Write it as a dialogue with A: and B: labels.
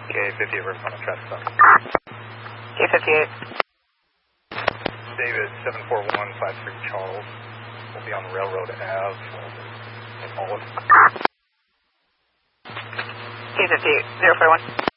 A: K58, we're on a traffic stop.
B: K58.
A: David, 74153 Charles. We'll be on Railroad Ave in Olive.
B: K58, 041.